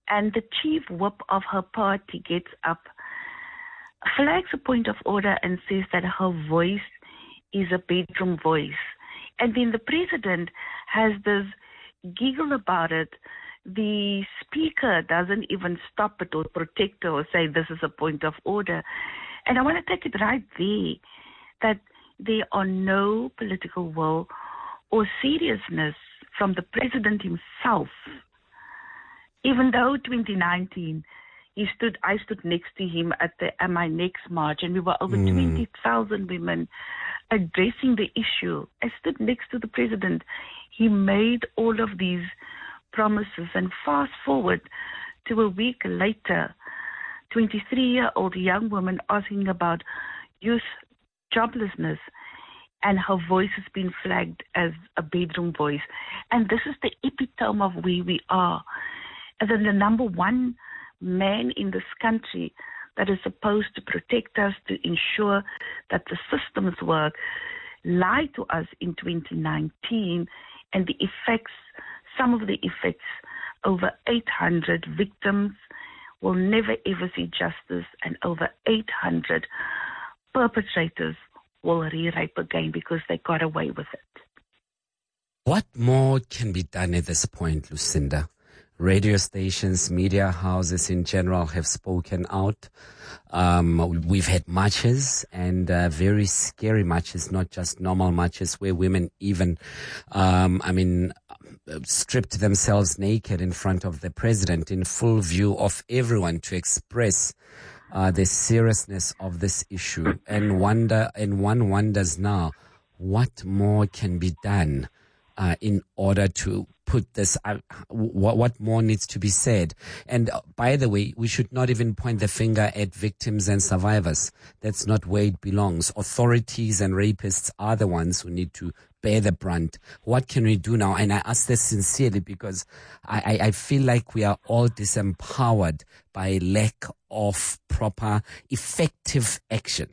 And the chief whip of her party gets up, flags a point of order and says that her voice is a bedroom voice. And then the president has this giggle about it. The speaker doesn't even stop it or protect her or say this is a point of order. And I want to take it right there, that there are no political will or seriousness from the president himself. Even though 2019, I stood next to him at my next march, and we were over 20,000 women addressing the issue. I stood next to the president. He made all of these promises, and fast forward to a week later, 23-year-old young woman asking about youth joblessness, and her voice has been flagged as a bedroom voice. And this is the epitome of where we are. As the number one man in this country that is supposed to protect us, to ensure that the systems work, lied to us in 2019, and the effects, some of the effects, over 800 victims will never ever see justice, and over 800 perpetrators will re-rape again because they got away with it. What more can be done at this point, Lucinda? Radio stations, media houses in general have spoken out. We've had marches, and very scary marches, not just normal marches where women even, stripped themselves naked in front of the president in full view of everyone to express the seriousness of this issue. And one wonders now, what more can be done in order to put this, what more needs to be said? And by the way, we should not even point the finger at victims and survivors. That's not where it belongs. Authorities and rapists are the ones who need to bear the brunt. What can we do now? And I ask this sincerely because I feel like we are all disempowered by lack of proper, effective action.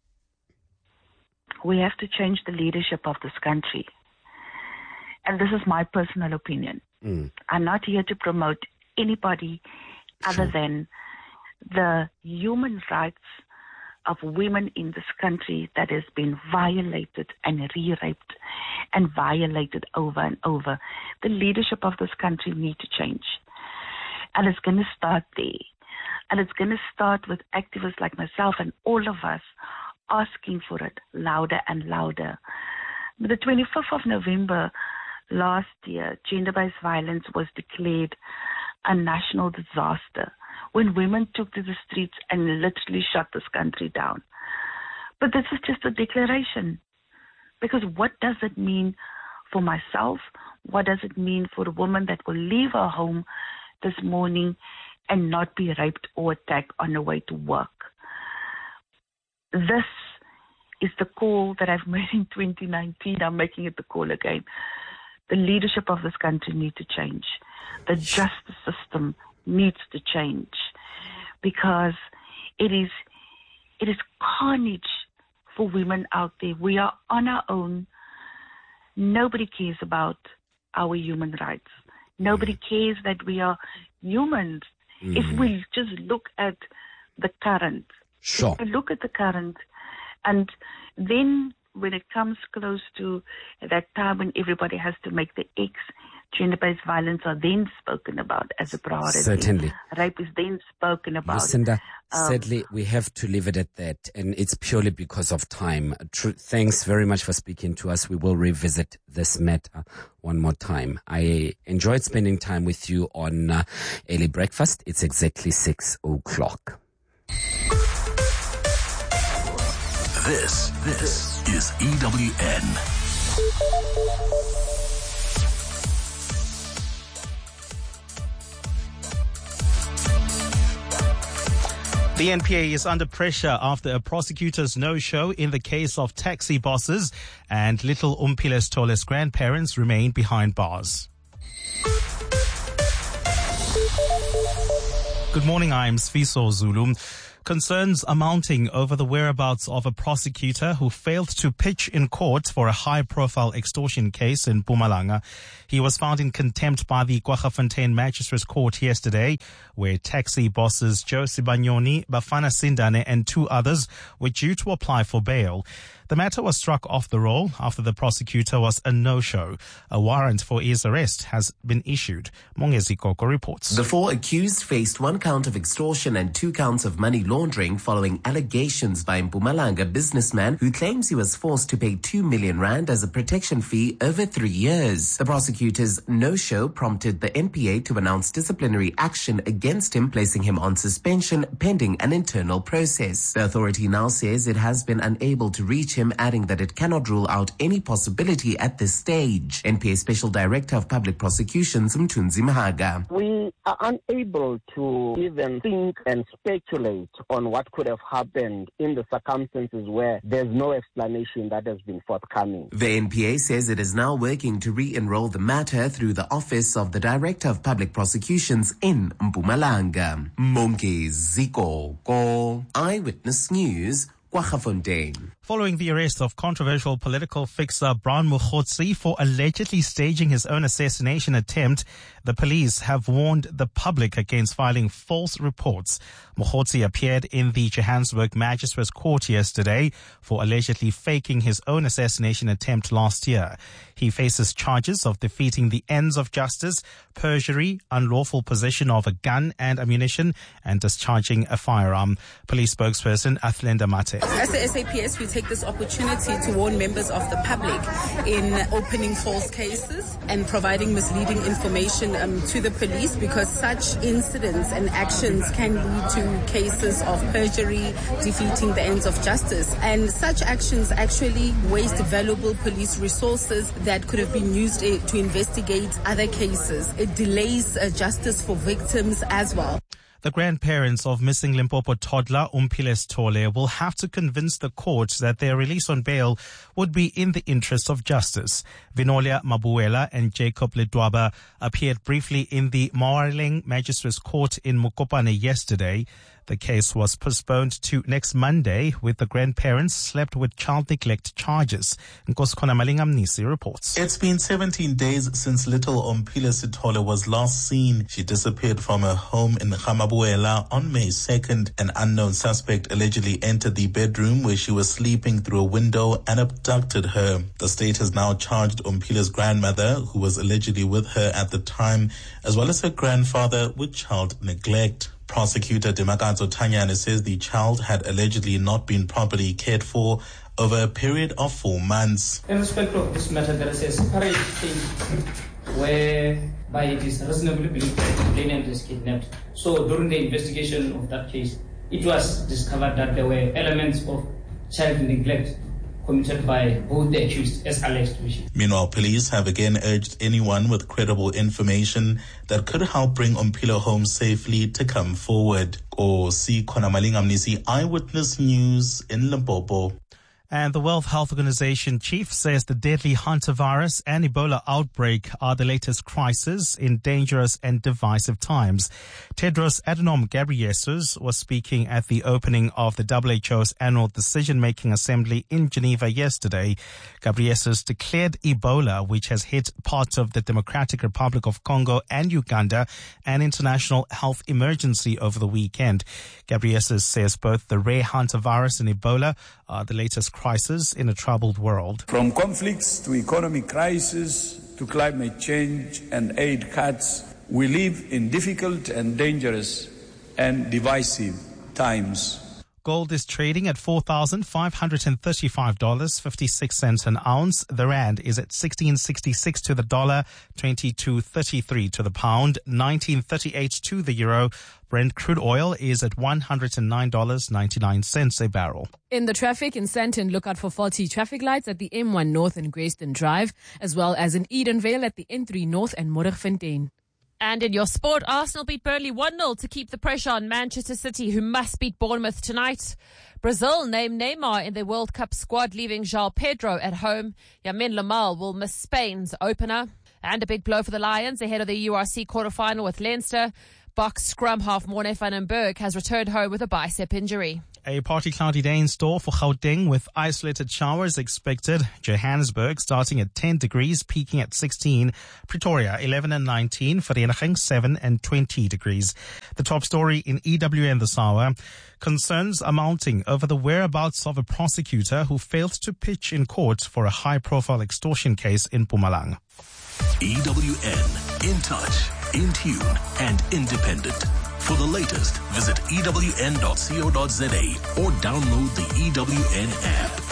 We have to change the leadership of this country. And this is my personal opinion. I'm not here to promote anybody other than the human rights of women in this country that has been violated and re-raped and violated over and over. The leadership of this country needs to change. And it's going to start there. And it's going to start with activists like myself and all of us asking for it louder and louder. The 25th of November last year, gender-based violence was declared a national disaster when women took to the streets and literally shut this country down. But this is just a declaration. Because what does it mean for myself? What does it mean for a woman that will leave her home this morning and not be raped or attacked on the way to work? This is the call that I've made in 2019. I'm making it the call again. The leadership of this country needs to change. The justice system needs to change because it is carnage for women out there. We are on our own. Nobody cares about our human rights. Nobody cares that we are humans. If we just look at the current, if we look at the current, and then when it comes close to that time when everybody has to make the X, gender-based violence are then spoken about as a priority. Certainly. Rape is then spoken about. Lucinda, sadly, we have to leave it at that, and it's purely because of time. Thanks very much for speaking to us. We will revisit this matter one more time. I enjoyed spending time with you on Early Breakfast. It's exactly 6 o'clock. This is EWN. The NPA is under pressure after a prosecutor's no-show in the case of taxi bosses, and little Umpiles Tole's grandparents remain behind bars. Good morning, I'm Sfiso Zulu. Concerns are mounting over the whereabouts of a prosecutor who failed to pitch in court for a high-profile extortion case in Mpumalanga. He was found in contempt by the Kwaggafontein Magistrates Court yesterday, where taxi bosses Joe Sibanyoni, Bafana Sindane and 2 others were due to apply for bail. The matter was struck off the roll after the prosecutor was a no-show. A warrant for his arrest has been issued. Mongezi Koko reports. The 4 accused faced 1 count of extortion and 2 counts of money laundering following allegations by Mpumalanga businessman who claims he was forced to pay 2 million rand as a protection fee over 3 years. The prosecutor's no-show prompted the NPA to announce disciplinary action against him, placing him on suspension pending an internal process. The authority now says it has been unable to reach him, adding that it cannot rule out any possibility at this stage. NPA Special Director of Public Prosecutions, Mthunzi Mahaga. We are unable to even think and speculate on what could have happened in the circumstances where there's no explanation that has been forthcoming. The NPA says it is now working to re-enroll the matter through the Office of the Director of Public Prosecutions in Mpumalanga. Mongezi Koko, Eyewitness News, Kwaggafontein. Following the arrest of controversial political fixer Brown Mokgotsi for allegedly staging his own assassination attempt, the police have warned the public against filing false reports. Mokgotsi appeared in the Johannesburg Magistrates Court yesterday for allegedly faking his own assassination attempt last year. He faces charges of defeating the ends of justice, perjury, unlawful possession of a gun and ammunition, and discharging a firearm. Police spokesperson Athlenda Mate. As the SAPS, we take this opportunity to warn members of the public in opening false cases and providing misleading information to the police, because such incidents and actions can lead to cases of perjury, defeating the ends of justice. And such actions actually waste valuable police resources that could have been used to investigate other cases. It delays justice for victims as well. The grandparents of missing Limpopo toddler Umphile Sithole will have to convince the court that their release on bail would be in the interest of justice. Vinolia Mabuela and Jacob Ledwaba appeared briefly in the Mawareleng Magistrates Court in Mokopane yesterday. The case was postponed to next Monday, with the grandparents slapped with child neglect charges. Nkosikona Malingamnisi reports. It's been 17 days since little Umphile Sithole was last seen. She disappeared from her home in Gamabuela on May 2nd. An unknown suspect allegedly entered the bedroom where she was sleeping through a window and abducted her. The state has now charged Umphile's grandmother, who was allegedly with her at the time, as well as her grandfather, with child neglect. Prosecutor Demakatso Tanyane says the child had allegedly not been properly cared for over a period of 4 months. In respect of this matter, there is a separate thing whereby it is reasonably believed that the complainant is kidnapped. So during the investigation of that case, it was discovered that there were elements of child neglect committed by both the accused as alleged. Meanwhile, police have again urged anyone with credible information that could help bring Umphile home safely to come forward. Nkosikona Malingamnisi, Eyewitness News in Limpopo. And the World Health Organization chief says the deadly hantavirus and Ebola outbreak are the latest crisis in dangerous and divisive times. Tedros Adhanom Ghebreyesus was speaking at the opening of the WHO's annual decision-making assembly in Geneva yesterday. Ghebreyesus declared Ebola, which has hit parts of the Democratic Republic of Congo and Uganda, an international health emergency over the weekend. Ghebreyesus says both the rare hantavirus and Ebola are the latest crisis in a troubled world. From conflicts to economic crisis to climate change and aid cuts, we live in difficult and dangerous and divisive times. Gold is trading at $4,535.56 an ounce. The rand is at 16.66 to the dollar, 22.33 to the pound, 19.38 to the euro. Brent crude oil is at $109.99 a barrel. In the traffic in Sandton, look out for faulty traffic lights at the M1 North and Grayston Drive, as well as in Edenvale at the N3 North and Moederfontein. And in your sport, Arsenal beat Burnley 1-0 to keep the pressure on Manchester City, who must beat Bournemouth tonight. Brazil named Neymar in their World Cup squad, leaving João Pedro at home. Yamin Lamal will miss Spain's opener. And a big blow for the Lions ahead of the URC quarterfinal with Leinster. Box scrum half Morne van den Berg has returned home with a bicep injury. A partly cloudy day in store for Gauteng with isolated showers expected. Johannesburg starting at 10 degrees, peaking at 16. Pretoria 11 and 19. Vereeniging 7 and 20 degrees. The top story in EWN this hour. Concerns are mounting over the whereabouts of a prosecutor who failed to pitch in court for a high-profile extortion case in Mpumalanga. EWN, in touch, in tune, and independent. For the latest, visit ewn.co.za or download the EWN app.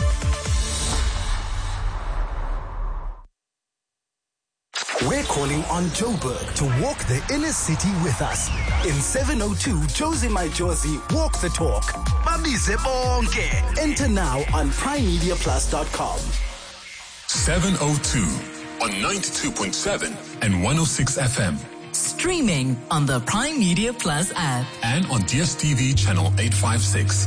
We're calling on Joburg to walk the inner city with us. In 702 Josie My Josie Walk the Talk. Babize bonke. Enter now on primemediaplus.com. 702 on 92.7 and 106 FM. Streaming on the Prime Media Plus app. And on DSTV channel 856.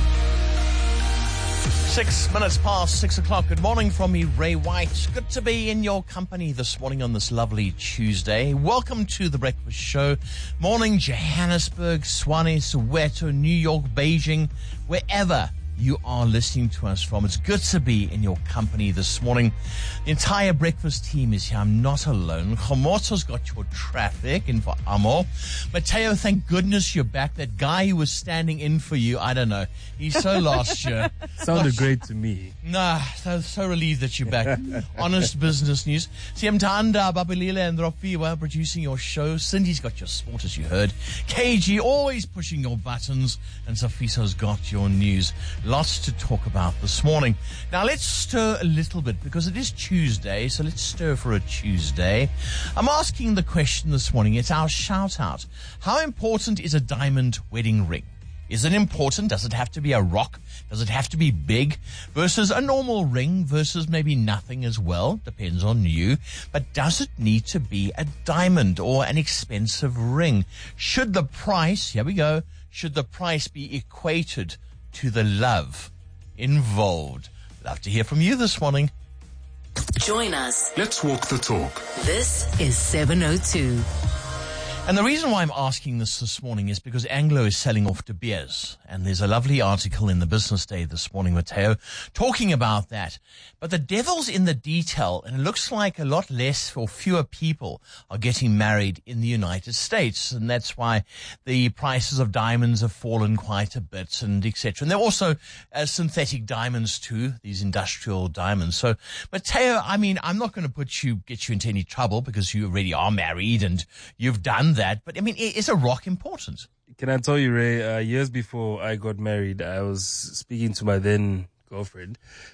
6 minutes past 6 o'clock. Good morning from me, Ray White. Good to be in your company this morning on this lovely Tuesday. Welcome to The Breakfast Show. Morning, Johannesburg, Swane, Soweto, New York, Beijing, wherever you are listening to us from. It's good to be in your company this morning. The entire breakfast team is here. I'm not alone. Khomotso's got your traffic in for Amo. Mateo, thank goodness you're back. That guy who was standing in for you, I don't know. He's so lost you. Sounded great to me. Nah, so relieved that you're back. Honest business news. Siamtanda, Babilila and Rofiwa producing your show. Cindy's got your sport, as you heard. KG always pushing your buttons. And Safiso's got your news. Lots to talk about this morning. Now let's stir a little bit because it is Tuesday, so let's stir for a Tuesday. I'm asking the question this morning. It's our shout out. How important is a diamond wedding ring? Is it important? Does it have to be a rock? Does it have to be big? Versus a normal ring versus maybe nothing as well. Depends on you. But does it need to be a diamond or an expensive ring? Should the price, here we go, should the price be equated to the love involved? Love to hear from you this morning. Join us. Let's walk the talk. This is 702. And the reason why I'm asking this morning is because Anglo is selling off De Beers. And there's a lovely article in the Business Day this morning, Mateo, talking about that. But the devil's in the detail, and it looks like a lot less or fewer people are getting married in the United States. And that's why the prices of diamonds have fallen quite a bit and et cetera. And there are also synthetic diamonds too, these industrial diamonds. So, Mateo, I mean, I'm not going to get you into any trouble because you already are married and you've done that. But I mean, is a rock important? Can I tell you, Ray, years before I got married, I was speaking to my then girlfriend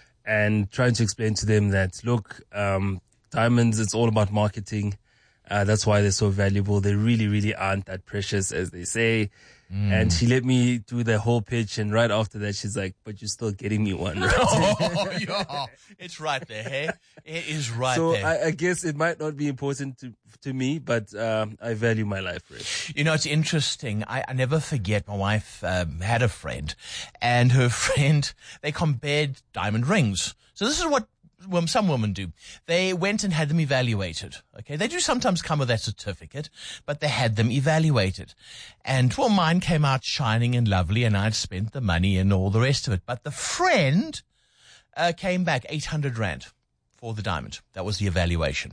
and trying to explain to them that, look, diamonds, it's all about marketing. That's why they're so valuable. They really, really aren't that precious as they say. And she let me do the whole pitch, and right after that, she's like, but you're still getting me one, right? Oh, yeah. It's right there, hey? It is right there. So I guess it might not be important to me, but I value my life, Ray. You know, it's interesting. I never forget, my wife had a friend, and her friend, they compared diamond rings. So this is what some women do. They went and had them evaluated. Okay. They do sometimes come with that certificate, but they had them evaluated. And well, mine came out shining and lovely, and I'd spent the money and all the rest of it. But the friend came back 800 Rand for the diamond. That was the evaluation.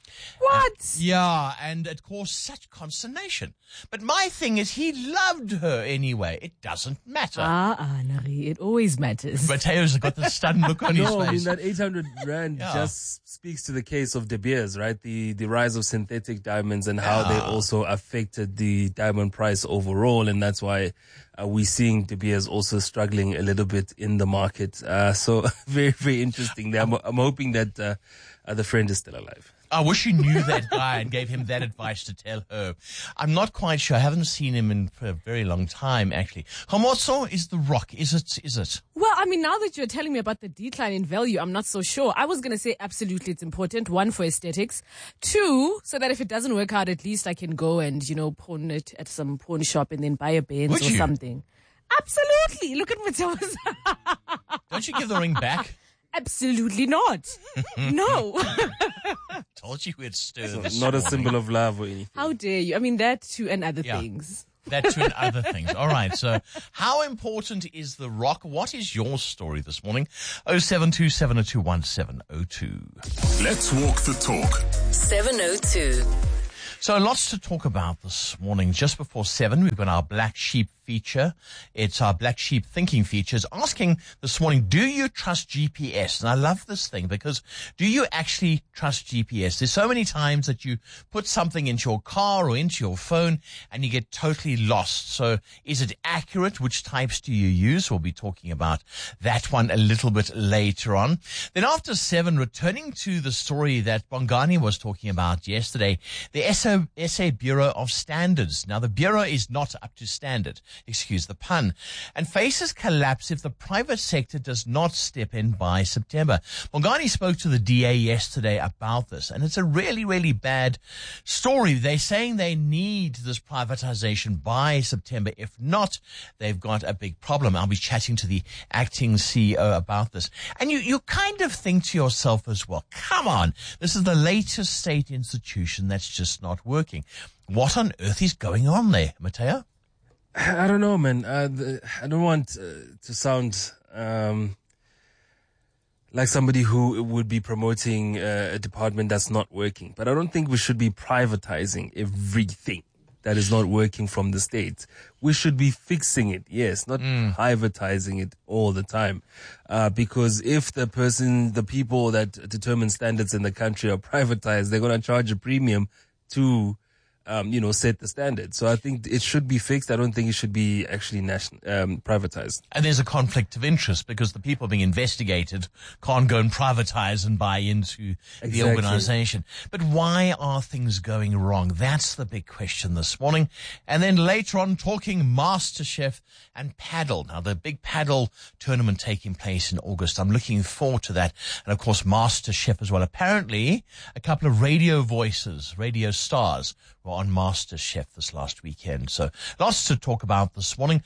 What? Yeah, and it caused such consternation. But my thing is, he loved her anyway. It doesn't matter. Nari, it always matters. Mateo's got the stunned look on his face. No, I mean, that 800 Rand just speaks to the case of De Beers, right? The rise of synthetic diamonds and how they also affected the diamond price overall. And that's why we're seeing De Beers also struggling a little bit in the market. So very, very interesting there. I'm hoping that the friend is still alive. I wish you knew that guy and gave him that advice to tell her. I'm not quite sure. I haven't seen him for a very long time, actually. Khomotso is the rock. Is it? Well, I mean, now that you're telling me about the decline in value, I'm not so sure. I was going to say absolutely it's important. One, for aesthetics. Two, so that if it doesn't work out, at least I can go and, pawn it at some pawn shop and then buy a Benz or something. Absolutely. Look at Mateo's. Don't you give the ring back? Absolutely not. No. Told you we'd stir So this not a morning. symbol of love or anything. How dare you? I mean, that too and other things. That too and other things. All right. So how important is The Rock? What is your story this morning? 0727021702. Let's walk the talk. 702. So lots to talk about this morning. Just before 7, we've got our Black Sheep feature. It's our Black Sheep Thinking features asking this morning, do you trust GPS? And I love this thing because do you actually trust GPS? There's so many times that you put something into your car or into your phone and you get totally lost. So is it accurate? Which types do you use? We'll be talking about that one a little bit later on. Then after 7, returning to the story that Bongani was talking about yesterday, the SA Bureau of Standards. Now, the Bureau is not up to standard. Excuse the pun, and faces collapse if the private sector does not step in by September. Bongani spoke to the DA yesterday about this, and it's a really, really bad story. They're saying they need this privatization by September. If not, they've got a big problem. I'll be chatting to the acting CEO about this. And you kind of think to yourself as well, come on, this is the latest state institution that's just not working. What on earth is going on there, Mateo? I don't know, man. I don't want to sound like somebody who would be promoting a department that's not working. But I don't think we should be privatizing everything that is not working from the state. We should be fixing it, yes, not privatizing it all the time. Because if the people that determine standards in the country are privatized, they're going to charge a premium to set the standard. So I think it should be fixed. I don't think it should be actually privatized. And there's a conflict of interest because the people being investigated can't go and privatize and buy into the organization. But why are things going wrong? That's the big question this morning. And then later on, talking MasterChef and paddle. Now, the big paddle tournament taking place in August. I'm looking forward to that. And of course, MasterChef as well. Apparently, a couple of radio voices, radio stars, were on MasterChef this last weekend. So lots to talk about this morning.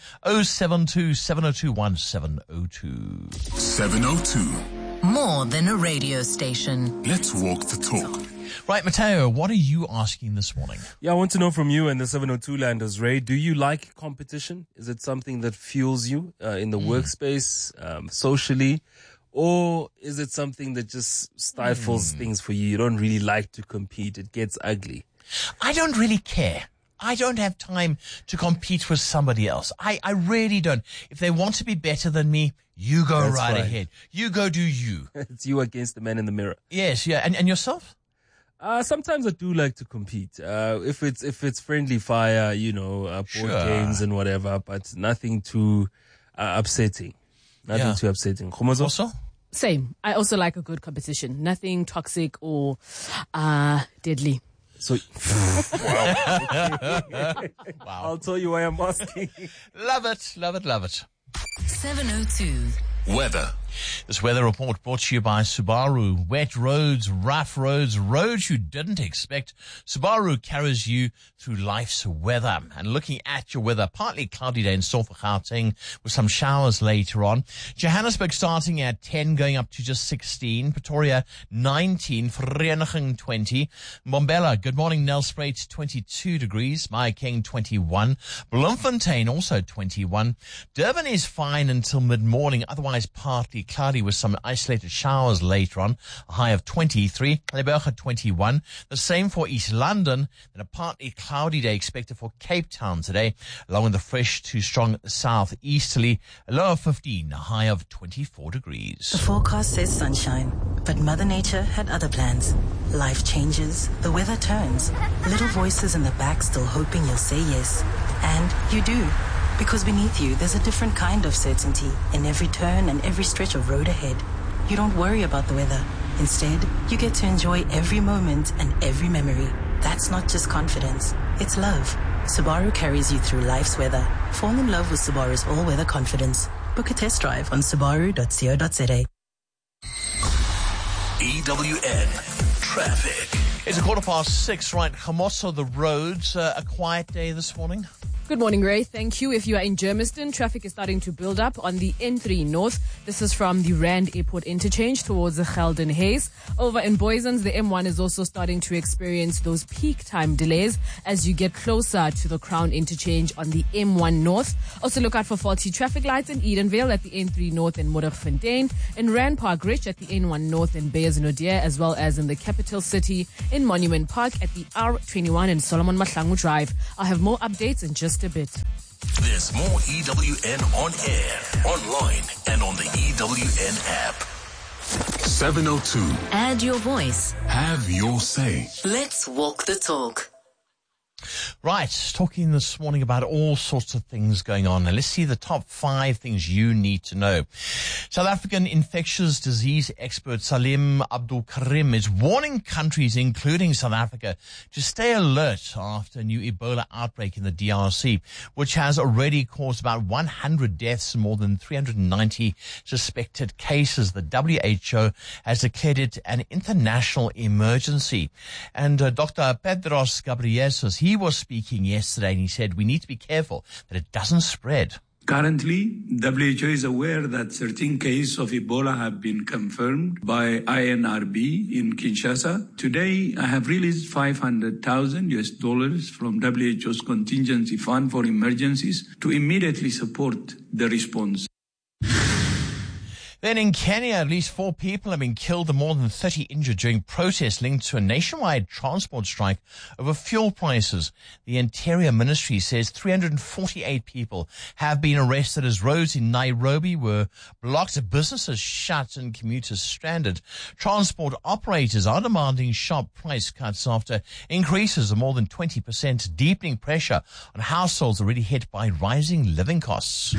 072-702-1702. 702. More than a radio station. Let's walk the talk. Right, Mateo, what are you asking this morning? Yeah, I want to know from you and the 702 landers, Ray, do you like competition? Is it something that fuels you in the workspace, socially? Or is it something that just stifles things for you? You don't really like to compete. It gets ugly. I don't really care. I don't have time to compete with somebody else. I really don't. If they want to be better than me, you go right ahead. You go do you. It's you against the man in the mirror. Yes, yeah. And yourself? Sometimes I do like to compete. If it's friendly fire, board games and whatever, but nothing too upsetting. Nothing too upsetting. Khomozo? Also? Same. I also like a good competition. Nothing toxic or deadly. So, wow. I'll tell you why I'm asking. Love it. 702. Weather. This weather report brought to you by Subaru. Wet roads, rough roads, roads you didn't expect. Subaru carries you through life's weather. And looking at your weather, partly cloudy day in store for Gauteng with some showers later on. Johannesburg starting at 10, going up to just 16. Pretoria 19, Vereeniging 20. Mbombela, good morning, Nelspruit 22 degrees. Mahikeng 21. Bloemfontein also 21. Durban is fine until mid-morning, otherwise partly cloudy with some isolated showers later on. A high of 23. Heidelberg 21. The same for East London. Then a partly cloudy day expected for Cape Town today, along with the fresh to strong southeasterly. A low of 15. A high of 24 degrees. The forecast says sunshine, but Mother Nature had other plans. Life changes. The weather turns. Little voices in the back still hoping you'll say yes. And you do. Because beneath you, there's a different kind of certainty in every turn and every stretch of road ahead. You don't worry about the weather. Instead, you get to enjoy every moment and every memory. That's not just confidence, it's love. Subaru carries you through life's weather. Fall in love with Subaru's all-weather confidence. Book a test drive on subaru.co.za. EWN Traffic. It's 6:15, right? Kgomoso, the roads, a quiet day this morning? Good morning, Ray. Thank you. If you are in Germiston, traffic is starting to build up on the N3 North. This is from the Rand Airport interchange towards the Gelden Hayes. Over in Boysens, the M1 is also starting to experience those peak time delays as you get closer to the Crown interchange on the M1 North. Also look out for faulty traffic lights in Edenvale at the N3 North and Moederfontein, in Rand Park Ridge at the N1 North and Beyers-Naudé, as well as in the capital city in Monument Park at the R21 and Solomon Mahlangu Drive. I'll have more updates in just a bit. There's more EWN on air, online, and on the EWN app. 702. Add your voice. Have your say. Let's walk the talk. Right, talking this morning about all sorts of things going on. Now, let's see the top 5 things you need to know. South African infectious disease expert Salim Abdul Karim is warning countries, including South Africa, to stay alert after a new Ebola outbreak in the DRC, which has already caused about 100 deaths and more than 390 suspected cases. The WHO has declared it an international emergency. And Dr. Tedros Ghebreyesus, he was speaking yesterday and he said we need to be careful that it doesn't spread. Currently, WHO is aware that 13 cases of Ebola have been confirmed by INRB in Kinshasa. Today, I have released $500,000 from WHO's contingency fund for emergencies to immediately support the response. Then in Kenya, at least 4 people have been killed and more than 30 injured during protests linked to a nationwide transport strike over fuel prices. The Interior Ministry says 348 people have been arrested as roads in Nairobi were blocked, businesses shut and commuters stranded. Transport operators are demanding sharp price cuts after increases of more than 20%, deepening pressure on households already hit by rising living costs.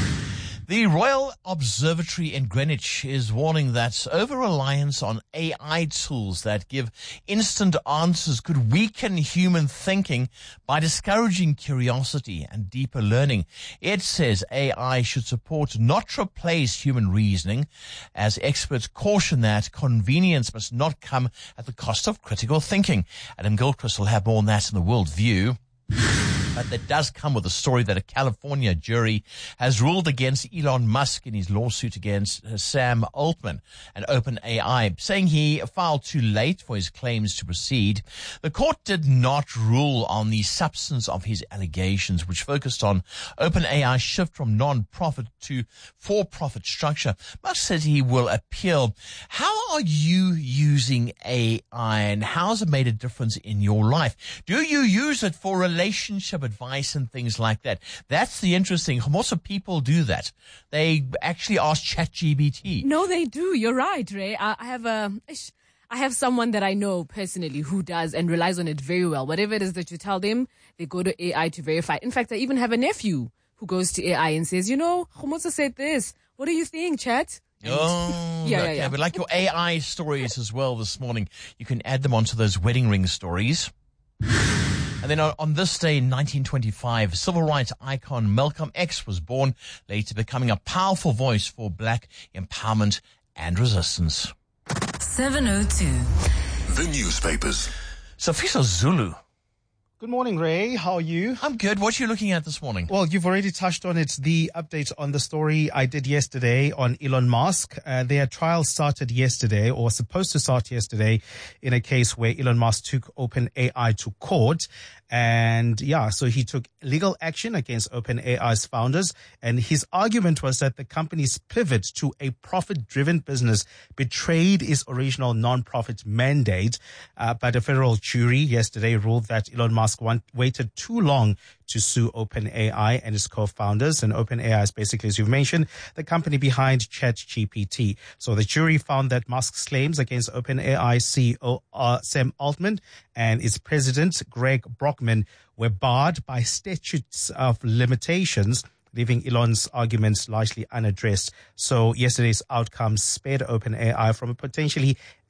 The Royal Observatory in Greenwich is warning that over-reliance on AI tools that give instant answers could weaken human thinking by discouraging curiosity and deeper learning. It says AI should support, not replace, human reasoning, as experts caution that convenience must not come at the cost of critical thinking. Adam Gilchrist will have more on that in the World View. But that does come with a story that a California jury has ruled against Elon Musk in his lawsuit against Sam Altman and OpenAI, saying he filed too late for his claims to proceed. The court did not rule on the substance of his allegations, which focused on OpenAI's shift from non-profit to for-profit structure. Musk says he will appeal. How are you using AI and how has it made a difference in your life? Do you use it for relationship advice and things like that? That's the interesting. Lots of people do that. They actually ask ChatGPT. No, they do. You're right, Ray. I have someone that I know personally who does and relies on it very well. Whatever it is that you tell them, they go to AI to verify. In fact, I even have a nephew who goes to AI and says, Khomotso said this. What do you think, Chat? Yeah. But like your AI stories as well this morning, you can add them onto those wedding ring stories. And then on this day in 1925, civil rights icon Malcolm X was born, later becoming a powerful voice for black empowerment and resistance. 702. The newspapers. Safisa Zulu. Good morning, Ray. How are you? I'm good. What are you looking at this morning? Well, you've already touched on it. The update on the story I did yesterday on Elon Musk. Their trial started yesterday, or was supposed to start yesterday, in a case where Elon Musk took OpenAI to court. And so he took legal action against OpenAI's founders. And his argument was that the company's pivot to a profit-driven business betrayed its original non-profit mandate. But a federal jury yesterday ruled that Elon Musk waited too long to sue OpenAI and its co-founders. And OpenAI is basically, as you've mentioned, the company behind ChatGPT. So the jury found that Musk's claims against OpenAI CEO Sam Altman and its president Greg Brockman were barred by statutes of limitations, leaving Elon's arguments largely unaddressed. So yesterday's outcome spared OpenAI from a potentially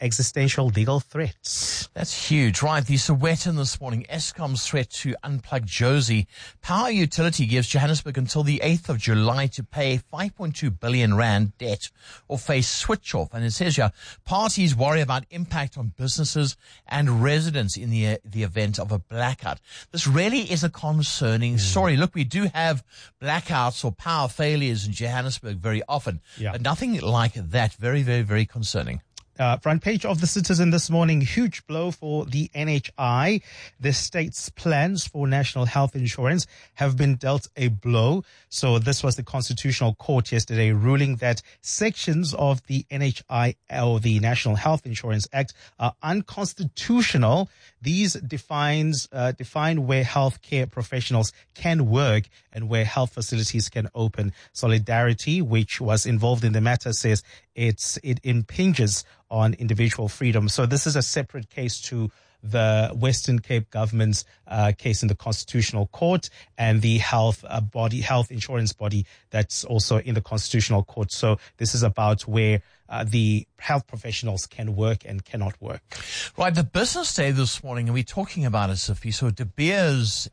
existential legal threats. That's huge. Right, the Sowetan this morning, Eskom's threat to unplug Jozi. Power utility gives Johannesburg until the 8th of July to pay 5.2 billion rand debt or face switch off. And it says here, parties worry about impact on businesses and residents in the event of a blackout. This really is a concerning story. Look, we do have blackouts or power failures in Johannesburg very often, but nothing like that. Very, very, very concerning. Front page of The Citizen this morning, huge blow for the NHI. The state's plans for national health insurance have been dealt a blow. So this was the Constitutional Court yesterday ruling that sections of the NHI or the National Health Insurance Act are unconstitutional. These define where healthcare professionals can work and where health facilities can open. Solidarity, which was involved in the matter, says it impinges on individual freedom. So this is a separate case to the Western Cape government's case in the Constitutional Court and the health insurance body that's also in the Constitutional Court. So this is about where the health professionals can work and cannot work. Right, the business day this morning, and we're talking about it, Sophie. So De Beers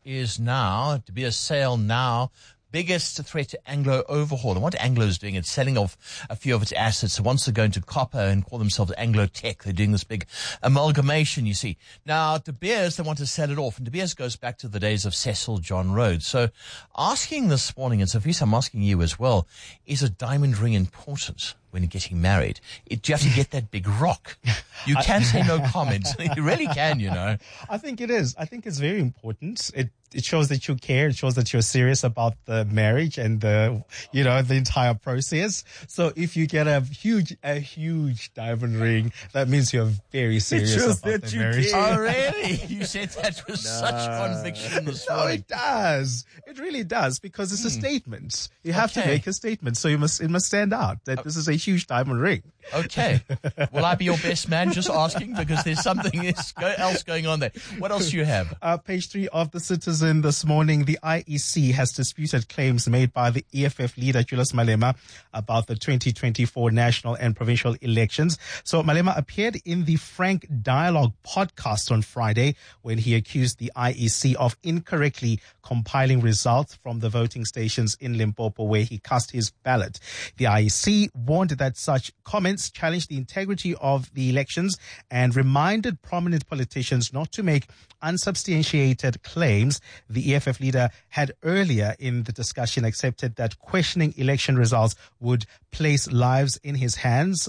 sale now, biggest threat to Anglo overhaul. And what Anglo is doing, it's selling off a few of its assets. It wants to go into copper and call themselves Anglo Tech. They're doing this big amalgamation, you see. Now, De Beers, they want to sell it off. And De Beers goes back to the days of Cecil John Rhodes. So asking this morning, and Sophie, I'm asking you as well, is a diamond ring important when you're getting married? Do you have to get that big rock? You can say no comment. You really can, you know. I think it is. I think it's very important. It shows that you care. It shows that you're serious about the marriage and the entire process. So if you get a huge diamond ring, that means you're very serious about the marriage. Oh, really? You said that with such conviction this morning. No, it does. It really does, because it's a statement. You have to make a statement. So it must stand out that this is a huge diamond ring. Okay. Will I be your best man? Just asking, because there's something else going on there. What else do you have? Page 3 of The Citizen this morning, the IEC has disputed claims made by the EFF leader, Julius Malema, about the 2024 national and provincial elections. So Malema appeared in the Frank Dialogue podcast on Friday when he accused the IEC of incorrectly compiling results from the voting stations in Limpopo where he cast his ballot. The IEC warned that such comments challenged the integrity of the elections and reminded prominent politicians not to make unsubstantiated claims. The EFF leader had earlier in the discussion accepted that questioning election results would place lives in his hands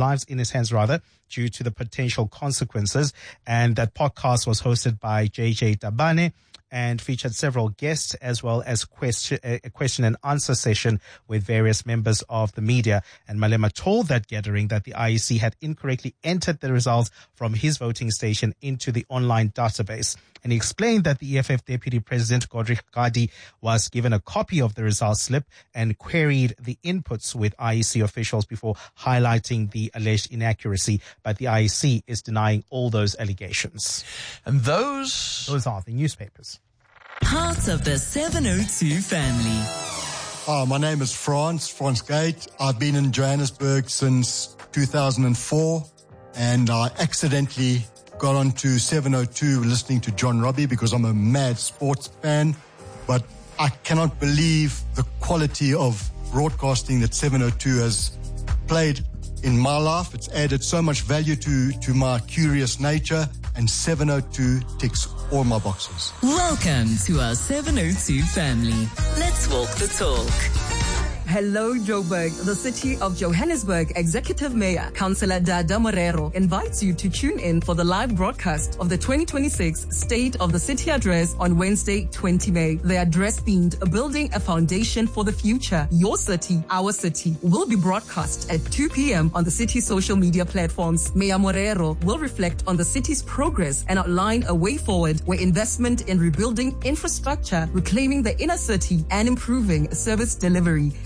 due to the potential consequences. And that podcast was hosted by JJ Tabane and featured several guests as well as a question and answer session with various members of the media. And Malema told that gathering that the IEC had incorrectly entered the results from his voting station into the online database. And he explained that the EFF Deputy President Godric Gadi was given a copy of the results slip and queried the inputs with IEC officials before highlighting the alleged inaccuracy. But the IEC is denying all those allegations. And those are the newspapers. Part of the 702 family. My name is Franz Gate. I've been in Johannesburg since 2004, and I accidentally got onto 702 listening to John Robbie because I'm a mad sports fan. But I cannot believe the quality of broadcasting that 702 has played in my life. It's added so much value to my curious nature, and 702 ticks all my boxes. Welcome to our 702 family. Let's walk the talk. Hello, Joburg. The City of Johannesburg Executive Mayor, Councillor Dada Morero, invites you to tune in for the live broadcast of the 2026 State of the City Address on Wednesday, 20 May. The address themed Building a Foundation for the Future. Your city, our city, will be broadcast at 2 p.m. on the city's social media platforms. Mayor Morero will reflect on the city's progress and outline a way forward where investment in rebuilding infrastructure, reclaiming the inner city, and improving service delivery is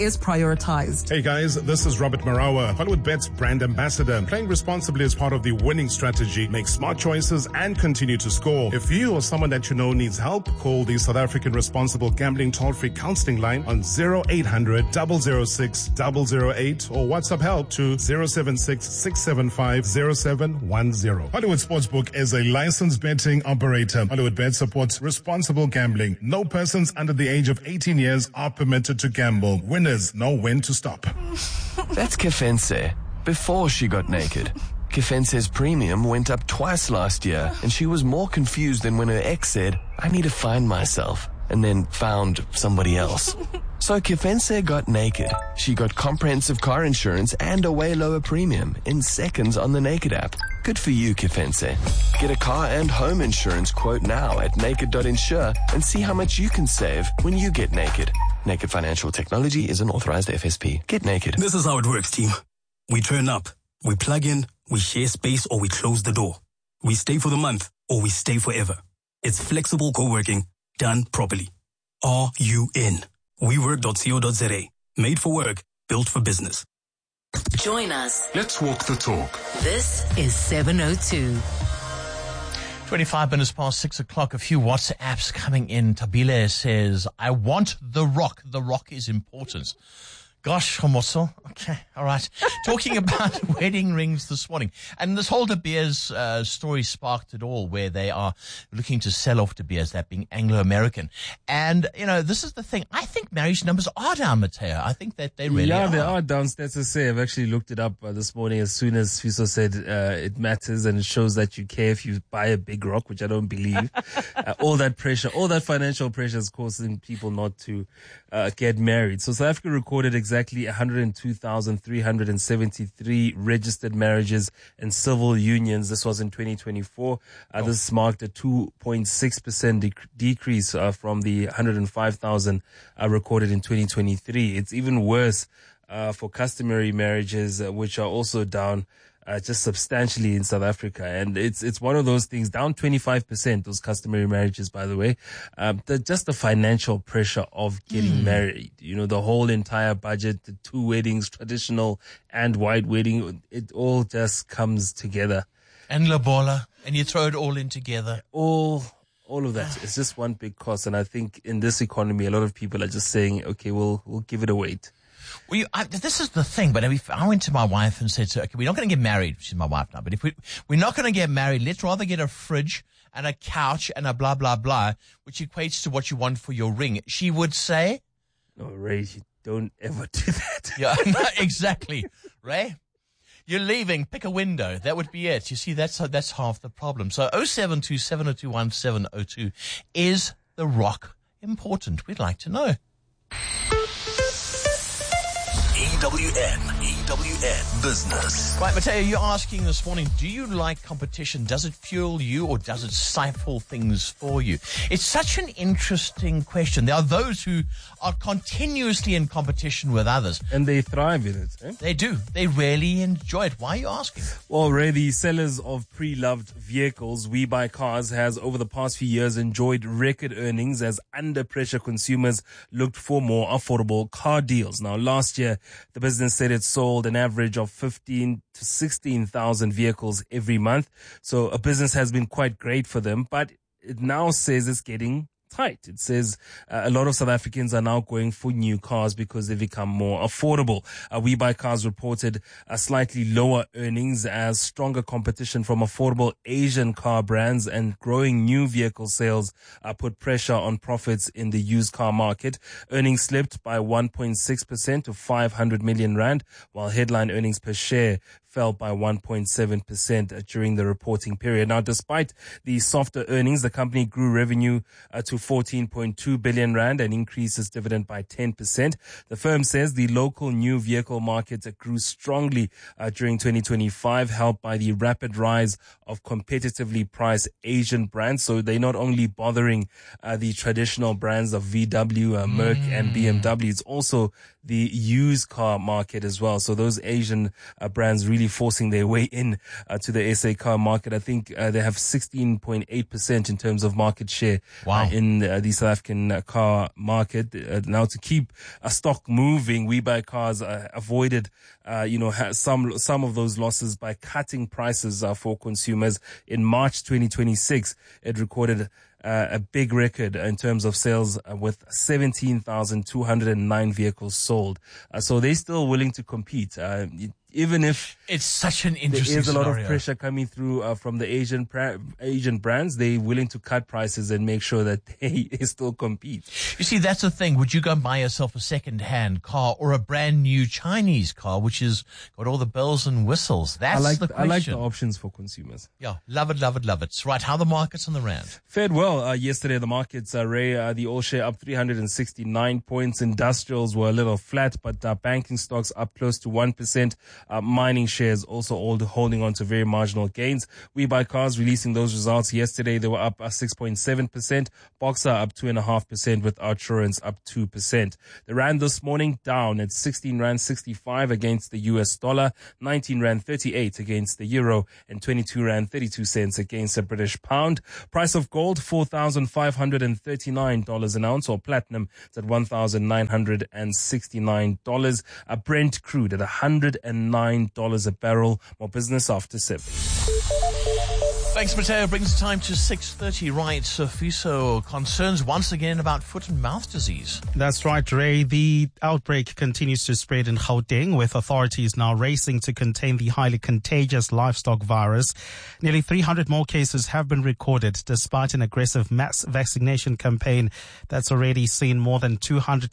is prioritized. Hey guys, this is Robert Marawa, Hollywood Bet's brand ambassador. Playing responsibly is part of the winning strategy. Make smart choices and continue to score. If you or someone that you know needs help, call the South African Responsible Gambling Toll-Free Counseling Line on 0800 006 008 or WhatsApp help to 076 675 0710. Hollywood Sportsbook is a licensed betting operator. Hollywood Bet supports responsible gambling. No persons under the age of 18 years are permitted to gamble. Winners know when to stop. That's Kefense before she got naked. Kefense's premium went up twice last year, and she was more confused than when her ex said, "I need to find myself," and then found somebody else. So Kefense got naked. She got comprehensive car insurance and a way lower premium in seconds on the Naked app. Good for you, Kefense. Get a car and home insurance quote now at naked.insure and see how much you can save when you get naked. Naked Financial Technology is an authorized FSP. Get naked. This is how it works, team. We turn up, we plug in, we share space, or we close the door. We stay for the month, or we stay forever. It's flexible co-working done properly. Are you in? WeWork.co.za. Made for work, built for business. Join us. Let's walk the talk. This is 702. 25 minutes past 6 o'clock. A few WhatsApps coming in. Tabile says, I want The Rock. The Rock is important. Gosh, Homoso. Okay, all right. Talking about wedding rings this morning. And this whole De Beers story sparked it all, where they are looking to sell off De Beers, that being Anglo-American. And, you know, this is the thing. I think marriage numbers are down, Mateo. I think that they really are. Yeah, they are down. Stats to say, I've actually looked it up this morning as soon as Fiso said it matters and it shows that you care if you buy a big rock, which I don't believe. All that pressure, all that financial pressure is causing people not to get married. So South Africa recorded exactly 102,373 registered marriages and civil unions. This was in 2024. This marked a 2.6% decrease from the 105,000 recorded in 2023. It's even worse for customary marriages, which are also down just substantially in South Africa. And it's one of those things, down 25%, those customary marriages, by the way. Just the financial pressure of getting married, you know, the whole entire budget, the 2 weddings, traditional and white wedding, it all just comes together. And Lobola, and you throw it all in together. All of that. It's just one big cost. And I think in this economy, a lot of people are just saying, okay, we'll give it a wait. Well, this is the thing, but if I went to my wife and said, okay, we're not going to get married. She's my wife now, but if we're not going to get married, let's rather get a fridge and a couch and a blah, blah, blah, which equates to what you want for your ring. She would say, no, Ray, you don't ever do that. Yeah, no, exactly. Ray, you're leaving, pick a window. That would be it. You see, that's half the problem. So 072 702 1702, is The Rock important? We'd like to know. EWN Business. Right, Mateo, you're asking this morning, do you like competition? Does it fuel you or does it stifle things for you? It's such an interesting question. There are those who are continuously in competition with others. And they thrive in it. Eh? They do. They really enjoy it. Why are you asking? Well, Ray, the sellers of pre-loved vehicles, We Buy Cars, has over the past few years enjoyed record earnings as under-pressure consumers looked for more affordable car deals. Now, last year, the business said it sold an average of 15 to 16,000 vehicles every month. So a business has been quite great for them, but it now says it's getting tight. It says a lot of South Africans are now going for new cars because they become more affordable. We Buy Cars reported slightly lower earnings as stronger competition from affordable Asian car brands and growing new vehicle sales put pressure on profits in the used car market. Earnings slipped by 1.6% to 500 million rand, while headline earnings per share fell by 1.7% during the reporting period. Now, despite the softer earnings, the company grew revenue to 14.2 billion rand and increased its dividend by 10%. The firm says the local new vehicle market grew strongly during 2025, helped by the rapid rise of competitively priced Asian brands. So they're not only bothering the traditional brands of VW, Merc and BMW, it's also the used car market as well. So those Asian brands really really forcing their way in to the SA car market. I think they have 16.8% in terms of market share in the South African car market. Now, to keep a stock moving, We Buy Cars avoided some of those losses by cutting prices for consumers. In March 2026, it recorded a big record in terms of sales with 17,209 vehicles sold. So they're still willing to compete. Even if it's such an interesting there is a lot scenario. of pressure coming through from the Asian brands, they're willing to cut prices and make sure that they still compete. You see, that's the thing. Would you go and buy yourself a second-hand car or a brand new Chinese car, which has got all the bells and whistles? That's the question. I like the options for consumers. Yeah, love it, love it, love it. Right, how are the markets on the rand? Fared well yesterday. The markets, Ray, the all share up 369 points. Industrials were a little flat, but banking stocks up close to 1%. Mining shares also all holding on to very marginal gains. We Buy Cars releasing those results yesterday. They were up 6.7%. Boxer up 2.5%, with Outsurance up 2%. The rand this morning down at 16 rand 65 against the US dollar, 19 rand 38 against the euro, and 22 rand 32 cents against the British pound. Price of gold $4,539 an ounce, or platinum it's at $1,969. Brent crude at $109 a barrel. More business after 7. Thanks, Mateo. Brings the time to 6:30. Right, Sofiso, concerns once again about foot and mouth disease. That's right, Ray. The outbreak continues to spread in Gauteng, with authorities now racing to contain the highly contagious livestock virus. Nearly 300 more cases have been recorded, despite an aggressive mass vaccination campaign that's already seen more than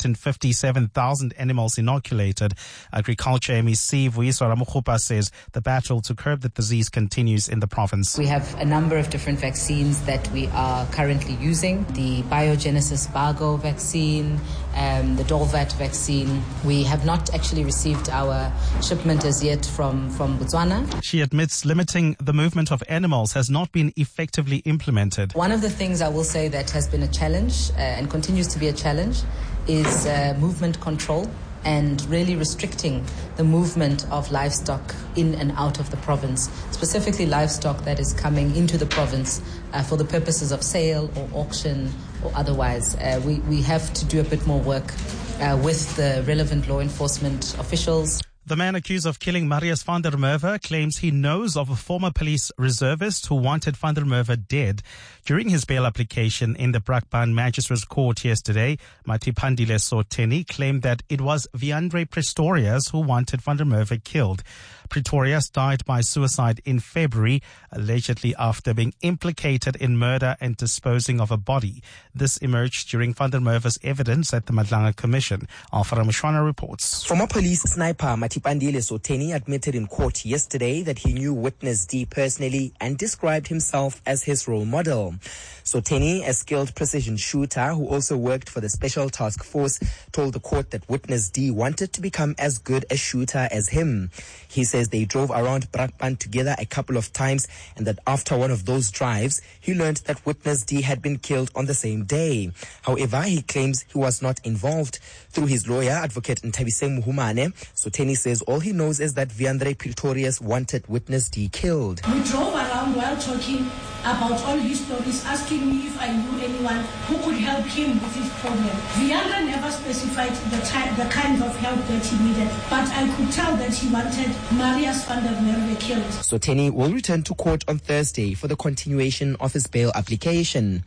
257,000 animals inoculated. Agriculture MEC Vuyiswa Ramokgopa says the battle to curb the disease continues in the province. We have a number of different vaccines that we are currently using. The Biogenesis Bargo vaccine, the Dolvat vaccine. We have not actually received our shipment as yet from Botswana. She admits limiting the movement of animals has not been effectively implemented. One of the things I will say that has been a challenge and continues to be a challenge is movement control, and really restricting the movement of livestock in and out of the province, specifically livestock that is coming into the province for the purposes of sale or auction or otherwise. We have to do a bit more work with the relevant law enforcement officials. The man accused of killing Marius van der Merwe claims he knows of a former police reservist who wanted van der Merwe dead. During his bail application in the Brakpan Magistrates Court yesterday, Matipandile Soteni claimed that it was Viandre Pretorius who wanted van der Merwe killed. Pretorius died by suicide in February, allegedly after being implicated in murder and disposing of a body. This emerged during van der Merwe's evidence at the Madlanga Commission. Alfara Mshwana reports. Former police sniper Matipandile Soteni admitted in court yesterday that he knew Witness D personally and described himself as his role model. Soteni, a skilled precision shooter who also worked for the Special Task Force, told the court that Witness D wanted to become as good a shooter as him. He says they drove around Brakpan together a couple of times, and that after one of those drives, he learned that Witness D had been killed on the same day. However, he claims he was not involved. Through his lawyer, Advocate Ntabiseng Muhumane, Soteni says all he knows is that Viandre Pretorius wanted Witness D killed. We drove around while talking about all his stories, asking me if I knew anyone who could help him with his problem. Viandre never specified the kind of help that he needed, but I could tell that he wanted Marius van der Merwe killed. Soteni will return to court on Thursday for the continuation of his bail application.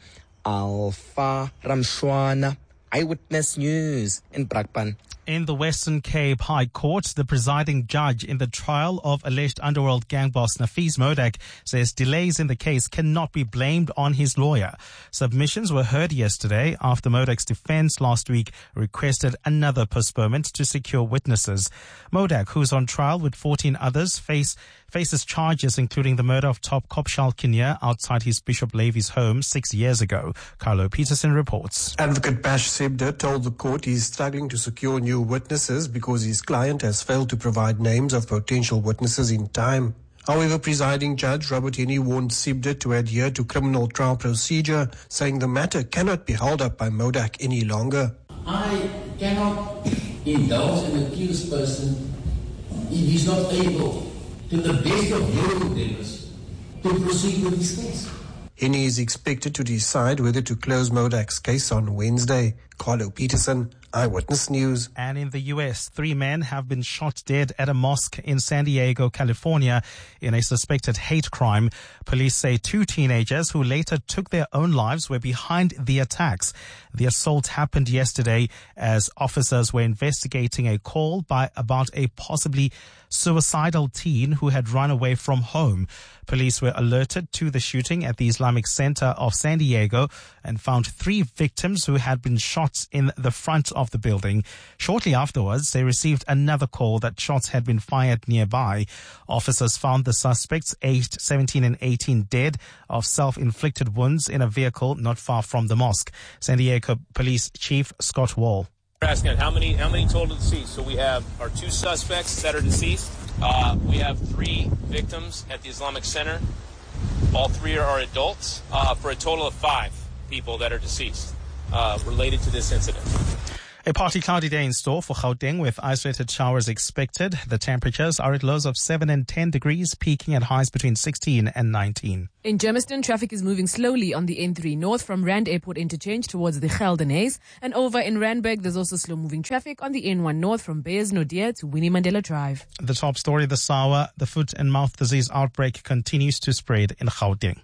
Alpha Ramshwana, Eyewitness News in Brakpan. In the Western Cape High Court, the presiding judge in the trial of alleged underworld gang boss Nafees Modak says delays in the case cannot be blamed on his lawyer. Submissions were heard yesterday after Modak's defense last week requested another postponement to secure witnesses. Modak, who's on trial with 14 others, faces charges including the murder of top cop Charles Kinnear outside his Bishop Levy's home 6 years ago. Carlo Peterson reports. Advocate Bash Sebda told the court he is struggling to secure new witnesses because his client has failed to provide names of potential witnesses in time. However, presiding judge Robert Henny warned Sebda to adhere to criminal trial procedure, saying the matter cannot be held up by Modak any longer. I cannot indulge an accused person if he's not able to the best of your endeavors to proceed with this case. Henny is expected to decide whether to close Modak's case on Wednesday. Carlo Peterson, Eyewitness News. And in the U.S., 3 men have been shot dead at a mosque in San Diego, California, in a suspected hate crime. Police say 2 teenagers who later took their own lives were behind the attacks. The assault happened yesterday as officers were investigating a call about a possibly suicidal teen who had run away from home. Police were alerted to the shooting at the Islamic Center of San Diego and found 3 victims who had been shot in the front of the building. Shortly afterwards, they received another call that shots had been fired nearby. Officers found the suspects, aged 17 and 18, dead of self-inflicted wounds in a vehicle not far from the mosque. San Diego Police Chief Scott Wall. We're asking how many total deceased. So we have our 2 suspects that are deceased. We have 3 victims at the Islamic Center. All 3 are adults, for a total of 5 people that are deceased related to this incident. A partly cloudy day in store for Gauteng with isolated showers expected. The temperatures are at lows of 7 and 10 degrees, peaking at highs between 16 and 19. In Germiston, traffic is moving slowly on the N3 north from Rand Airport interchange towards the Geldenhuys. And over in Randburg, there's also slow-moving traffic on the N1 north from Beyers Naudé to Winnie Mandela Drive. The top story this hour, the foot and mouth disease outbreak continues to spread in Gauteng.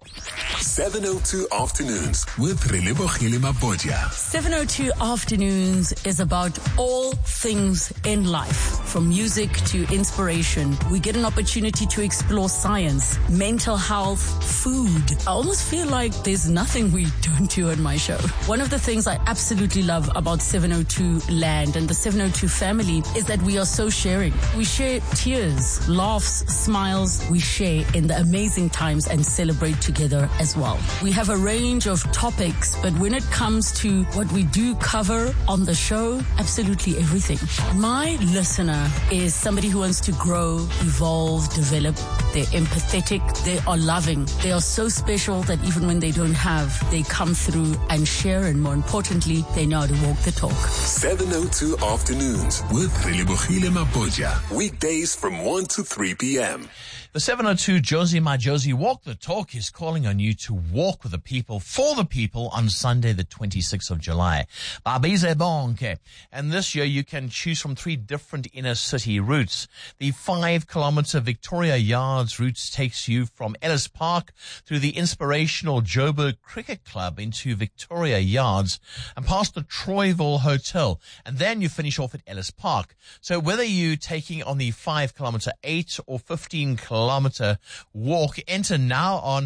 702 Afternoons with Relebogile Mabodja. 702 Afternoons is about all things in life, from music to inspiration. We get an opportunity to explore science, mental health, food. I almost feel like there's nothing we don't do on my show. One of the things I absolutely love about 702 Land and the 702 family is that we are so sharing. We share tears, laughs, smiles. We share in the amazing times and celebrate together as well. We have a range of topics, but when it comes to what we do cover on the show, absolutely everything. My listener is somebody who wants to grow, evolve, develop. They're empathetic. They are loving. They are so special that even when they don't have, they come through and share, and more importantly, they know how to walk the talk. 702 Afternoons with Relebogile Mabodja. Weekdays from 1 to 3 p.m. The 702 Josie My Josie Walk the Talk is calling on you to walk with the people, for the people, on Sunday the 26th of July. Babize Bonke. And this year you can choose from 3 different inner city routes. The 5-kilometer Victoria Yards route takes you from Ellis Park through the inspirational Joburg Cricket Club into Victoria Yards and past the Troyville Hotel. And then you finish off at Ellis Park. So whether you're taking on the 5-kilometer, 8 or 15-kilometer walk, enter now on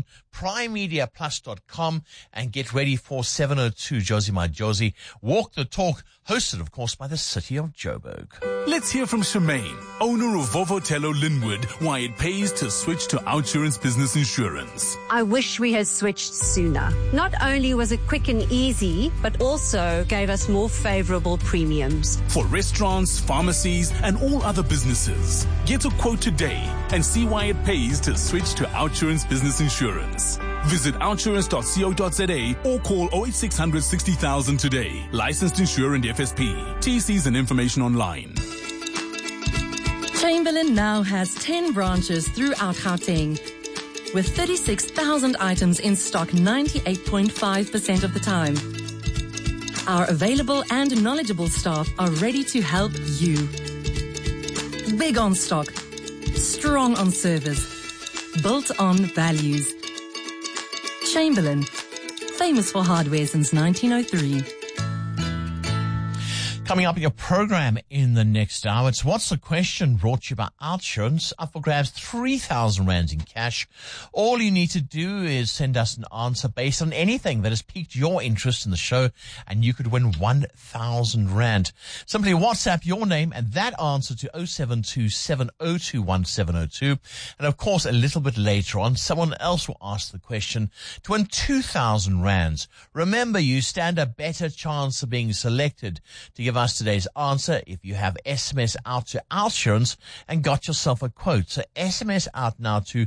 primemediaplus.com and get ready for 702 Josie My Josie Walk the Talk, hosted of course by the City of Joburg. Let's hear from Shemaine, owner of Vovotello Linwood, why it pays to switch to Outsurance Business Insurance. I wish we had switched sooner. Not only was it quick and easy, but also gave us more favorable premiums. For restaurants, pharmacies, and all other businesses, get a quote today and see why it pays to switch to Outsurance Business Insurance. Visit outsurance.co.za or call 08600 60,000 today. Licensed insurer and FSP. TCs and information online. Chamberlain now has 10 branches throughout Gauteng, with 36,000 items in stock 98.5% of the time. Our available and knowledgeable staff are ready to help you. Big on stock, strong on service, built on values. Chamberlain, famous for hardware since 1903. Coming up in your program in the next hour, it's What's the Question, brought to you by Outsurance. Up for grabs, 3,000 rands in cash. All you need to do is send us an answer based on anything that has piqued your interest in the show, and you could win 1,000 rand. Simply WhatsApp your name and that answer to 0727021702. And of course, a little bit later on, someone else will ask the question to win 2,000 rands. Remember, you stand a better chance of being selected to give give us today's answer if you have SMS out to OUTsurance and got yourself a quote. So SMS out now to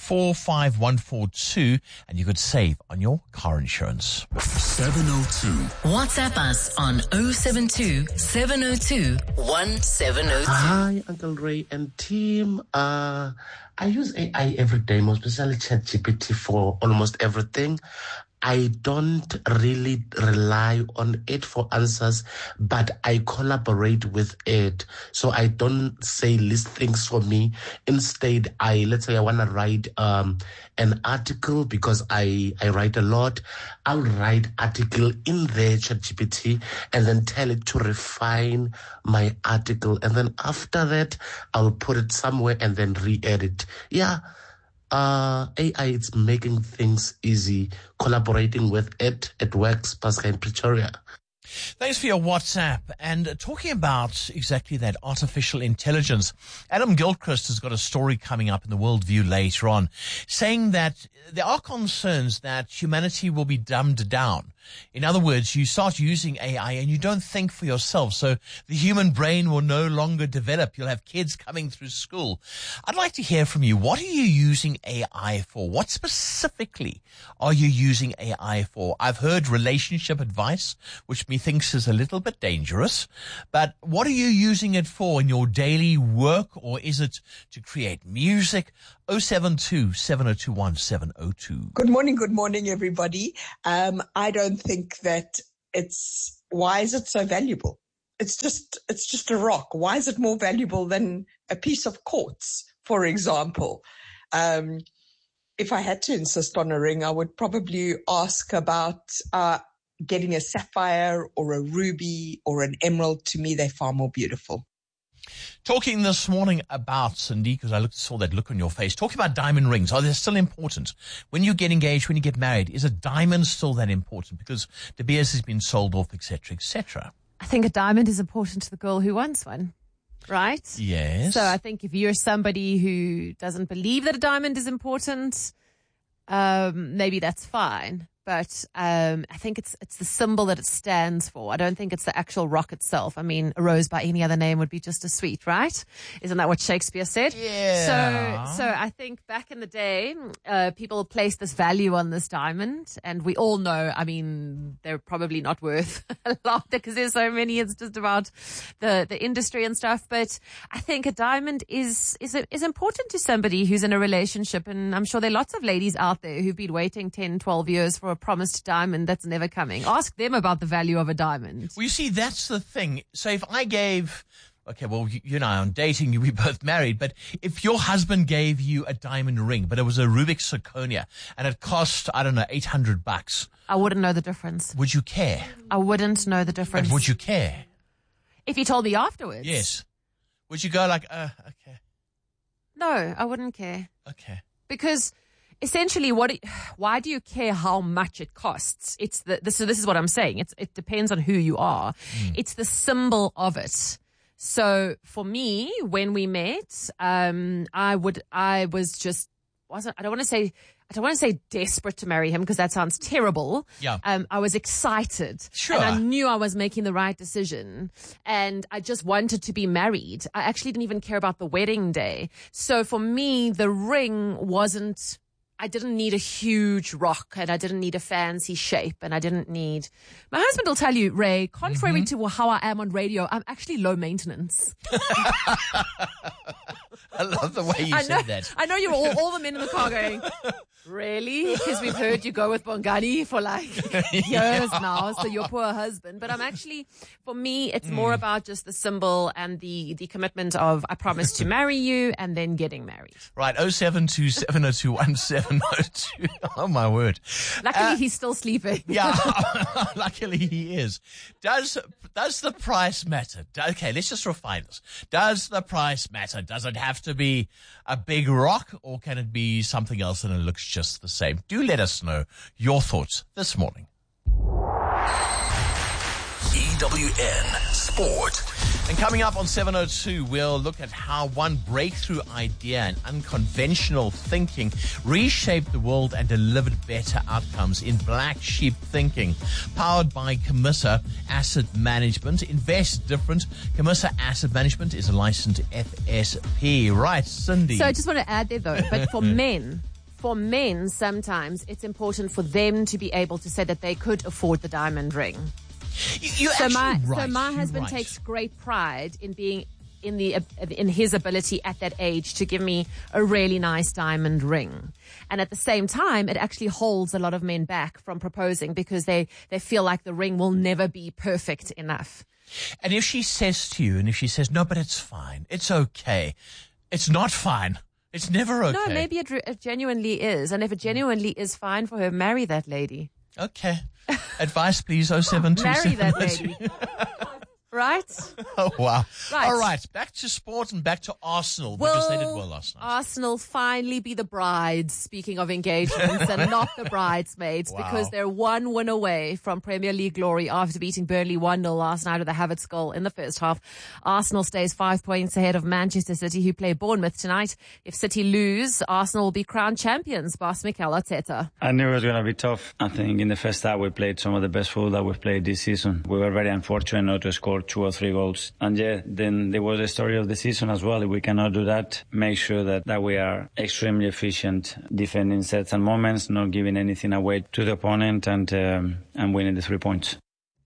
45142 and you could save on your car insurance. 702. WhatsApp us on 072 702 1702. Hi, Uncle Ray and team. I use AI every day, most especially ChatGPT for almost everything. I don't really rely on it for answers, but I collaborate with it. So I don't say list things for me. Instead, let's say I want to write an article because I write a lot. I'll write article in there, ChatGPT, and then tell it to refine my article. And then after that, I'll put it somewhere and then re-edit. Yeah. AI, it's making things easy. Collaborating with it works, Pascal in Pretoria. Thanks for your WhatsApp. And talking about exactly that, artificial intelligence, Adam Gilchrist has got a story coming up in the Worldview later on, saying that there are concerns that humanity will be dumbed down. In other words, you start using AI and you don't think for yourself, so the human brain will no longer develop. You'll have kids coming through school. I'd like to hear from you. What are you using AI for? What specifically are you using AI for? I've heard relationship advice, which methinks is a little bit dangerous, but what are you using it for in your daily work, or is it to create music? 072 702 1702. Good morning, everybody. I don't think that why is it so valuable? It's just a rock. Why is it more valuable than a piece of quartz, for example? If I had to insist on a ring, I would probably ask about getting a sapphire or a ruby or an emerald. To me, they're far more beautiful. Talking this morning about, Cindy, because I saw that look on your face, talking about diamond rings. Are they still important? When you get engaged, when you get married, is a diamond still that important? Because De Beers has been sold off, etc., etc. I think a diamond is important to the girl who wants one, right? Yes. So I think if you're somebody who doesn't believe that a diamond is important, maybe that's fine. But I think it's the symbol that it stands for. I don't think it's the actual rock itself. I mean, a rose by any other name would be just as sweet, right? Isn't that what Shakespeare said? Yeah. So I think back in the day, people placed this value on this diamond, and we all know, I mean, they're probably not worth a lot because there's so many. It's just about the industry and stuff. But I think a diamond is important to somebody who's in a relationship, and I'm sure there are lots of ladies out there who've been waiting 10, 12 years for a promised diamond that's never coming. Ask them about the value of a diamond. Well, you see, that's the thing. So if I gave, okay, well, you and I are dating, we both married, but if your husband gave you a diamond ring, but it was a Rubik's zirconia, and it cost, I don't know, $800, I wouldn't know the difference. Would you care? I wouldn't know the difference. But would you care? If he told me afterwards? Yes. Would you go like, okay? No, I wouldn't care. Okay. Because essentially, why do you care how much it costs? So this is what I'm saying. It depends on who you are. It's the symbol of it. So for me, when we met, I don't want to say desperate to marry him because that sounds terrible. Yeah. I was excited. Sure. And I knew I was making the right decision. And I just wanted to be married. I actually didn't even care about the wedding day. So for me, the ring I didn't need a huge rock, and I didn't need a fancy shape, and I didn't need... My husband will tell you, Ray, contrary to how I am on radio, I'm actually low maintenance. I love the way you said that. I know you're all the men in the car going, really? Because we've heard you go with Bongani for like years now, so your poor husband. But I'm actually, for me, it's more about just the symbol and the commitment of I promise to marry you and then getting married. Right, 072 702 1702. Oh, my word. Luckily, he's still sleeping. Yeah, luckily he is. Does the price matter? Okay, let's just refine this. Does the price matter? Does it have to be a big rock, or can it be something else and it looks just the same? Do let us know your thoughts this morning. EWN Sport. And coming up on 702, we'll look at how one breakthrough idea and unconventional thinking reshaped the world and delivered better outcomes in Black Sheep Thinking. Powered by Camissa Asset Management. Invest different. Camissa Asset Management is a licensed FSP. Right, Cindy. So I just want to add there, though, but for men, sometimes it's important for them to be able to say that they could afford the diamond ring. So my husband takes great pride in being in his ability at that age to give me a really nice diamond ring. And at the same time, it actually holds a lot of men back from proposing because they feel like the ring will never be perfect enough. And if she says to you, no, but it's fine, it's okay, it's not fine. It's never okay. No, maybe it genuinely is. And if it genuinely is fine for her, marry that lady. Okay. Advice, please, 0727. Marry that lady. Right? Oh, wow. Right. All right, back to sport and back to Arsenal because they did well last night. Arsenal finally be the brides, speaking of engagements, and not the bridesmaids, because they're one win away from Premier League glory after beating Burnley 1-0 last night with a Havertz goal in the first half. Arsenal stays 5 points ahead of Manchester City, who play Bournemouth tonight. If City lose, Arsenal will be crowned champions. Boss Mikel Arteta. I knew it was going to be tough. I think in the first half we played some of the best football that we've played this season. We were very unfortunate not to score 2 or 3 goals. And then there was a story of the season as well. If we cannot do that, make sure that we are extremely efficient defending sets and moments, not giving anything away to the opponent and winning the 3 points.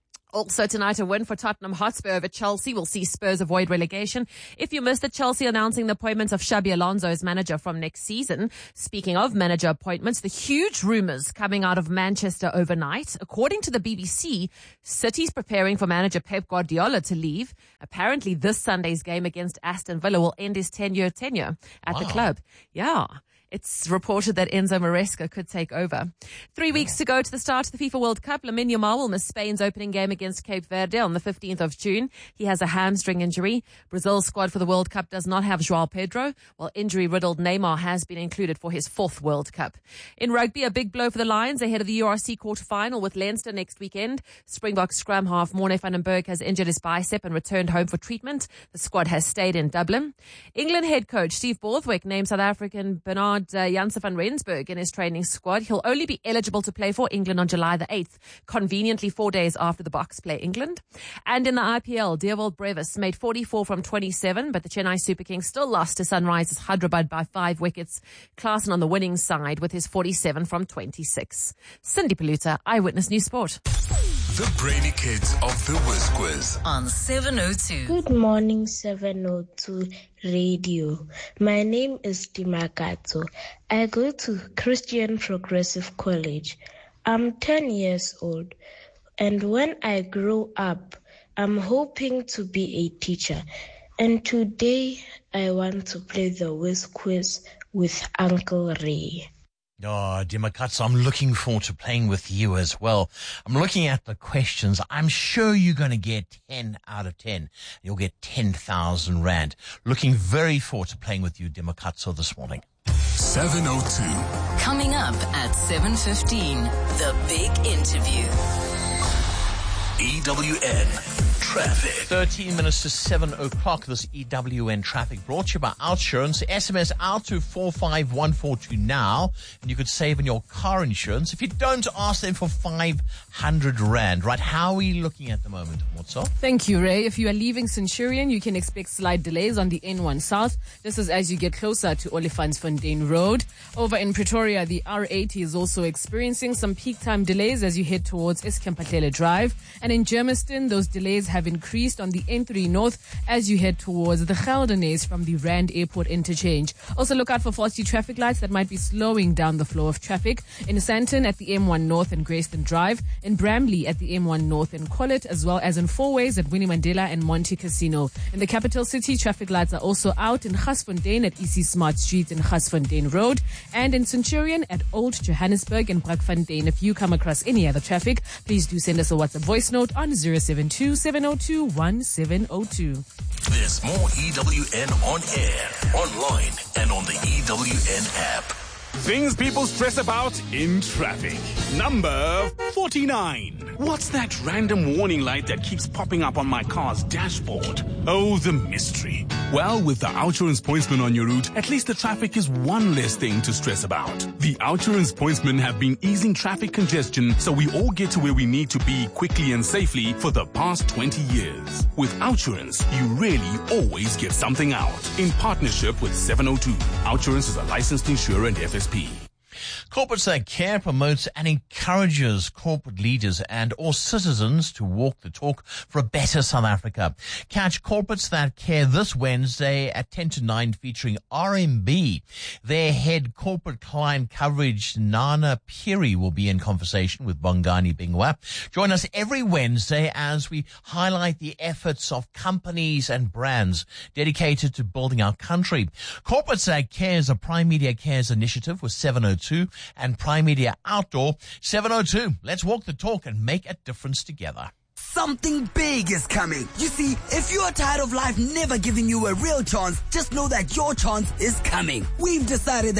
Also tonight, a win for Tottenham Hotspur over Chelsea will see Spurs avoid relegation. If you missed it, Chelsea announcing the appointment of Xabi Alonso as manager from next season. Speaking of manager appointments, the huge rumours coming out of Manchester overnight. According to the BBC, City's preparing for manager Pep Guardiola to leave. Apparently, this Sunday's game against Aston Villa will end his 10-year tenure at the club. Yeah. It's reported that Enzo Maresca could take over. 3 weeks to go to the start of the FIFA World Cup. Lamine Yamal will miss Spain's opening game against Cape Verde on the 15th of June. He has a hamstring injury. Brazil's squad for the World Cup does not have João Pedro, while injury-riddled Neymar has been included for his 4th World Cup. In rugby, a big blow for the Lions ahead of the URC quarter-final with Leinster next weekend. Springbok scrum half Morne van den Berg has injured his bicep and returned home for treatment. The squad has stayed in Dublin. England head coach Steve Borthwick named South African Bernard Janse van Rensburg in his training squad. He'll only be eligible to play for England on July the 8th, conveniently 4 days after the Boks play England. And in the IPL, Deerwold Brevis made 44 from 27, but the Chennai Super Kings still lost to Sunrisers Hyderabad by 5 wickets. Klaasen on the winning side with his 47 from 26. Cindy Paluta, Eyewitness News Sport. The Brainy Kids of the Whiz Quiz on 702. Good morning, 702 Radio. My name is Dimakato. I go to Christian Progressive College. I'm 10 years old, and when I grow up, I'm hoping to be a teacher. And today, I want to play the Whiz Quiz with Uncle Ray. Oh, Dimakatsu, I'm looking forward to playing with you as well. I'm looking at the questions. I'm sure you're going to get 10 out of 10. You'll get 10,000 Rand. Looking very forward to playing with you, Dimakatsu, this morning. 702. Coming up at 7:15, the big interview. EWN Traffic. 13 minutes to 7 o'clock. This EWN Traffic brought to you by Outsurance. SMS out to 45142 now, and you could save on your car insurance. If you don't, ask them for 500 Rand. Right, how are we looking at the moment? What's up? Thank you, Ray. If you are leaving Centurion, you can expect slight delays on the N1 South. This is as you get closer to Olifantsfontein Road. Over in Pretoria, the R80 is also experiencing some peak time delays as you head towards Eskempatlele Drive. And in Germiston, those delays have increased on the N3 North as you head towards the Geldernees from the Rand Airport interchange. Also look out for faulty traffic lights that might be slowing down the flow of traffic. In Sandton at the M1 North and Grayston Drive. In Bramley at the M1 North and Collet, as well as in Four Ways at Winnie Mandela and Monte Casino. In the capital city, traffic lights are also out in Gasfontein at EC Smart Street and Gasfontein Road. And in Centurion at Old Johannesburg and Brakfontein. If you come across any other traffic, please do send us a WhatsApp voice note on 072-702-1702. There's more EWN on air, online, and on the EWN app. Things people stress about in traffic. Number 49. What's that random warning light that keeps popping up on my car's dashboard? Oh, the mystery. Well, with the Outsurance Pointsman on your route, at least the traffic is one less thing to stress about. The Outsurance Pointsmen have been easing traffic congestion so we all get to where we need to be quickly and safely for the past 20 years. With Outsurance, you really always get something out. In partnership with 702. Outsurance is a licensed insurer and FSP. Corporate That Care promotes and encourages corporate leaders and all citizens to walk the talk for a better South Africa. Catch Corporates That Care this Wednesday at 10 to 9 featuring RMB. Their head corporate client coverage, Nana Piri, will be in conversation with Bongani Bingwa. Join us every Wednesday as we highlight the efforts of companies and brands dedicated to building our country. Corporates That Care is a Prime Media Cares initiative with 702 and Prime Media Outdoor. 702. Let's walk the talk and make a difference together. Something big is coming. You see, if you are tired of life never giving you a real chance, just know that your chance is coming. We've decided that